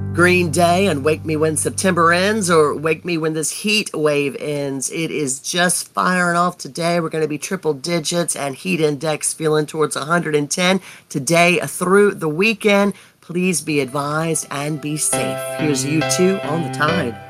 Green Day and Wake Me When September Ends, or Wake Me When This Heat Wave Ends. It is just firing off today. We're going to be triple digits and heat index feeling towards 110 today through the weekend. Please be advised and be safe. Here's U2 on the Tide.